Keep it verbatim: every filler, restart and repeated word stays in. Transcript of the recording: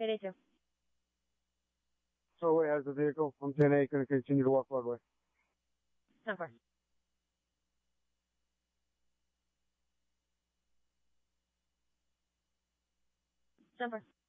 Derecho. Slowway has the vehicle. I'm ten eight, going to continue to walk Broadway. ten four. ten four.